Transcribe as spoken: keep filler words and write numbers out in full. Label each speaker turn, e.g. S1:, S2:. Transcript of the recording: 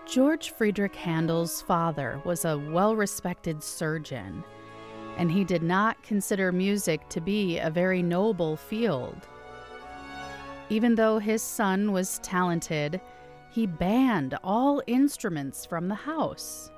S1: George Friedrich Handel's father was a well-respected surgeon, and he did not consider music to be a very noble field. Even though his son was talented, he banned all instruments from the house.